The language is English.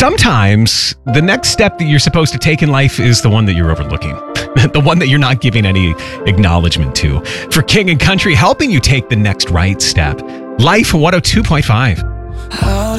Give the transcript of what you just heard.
sometimes the next step that you're supposed to take in life is the one that you're overlooking, the one that you're not giving any acknowledgement to. For King and Country, helping you take the next right step. Life 102.5.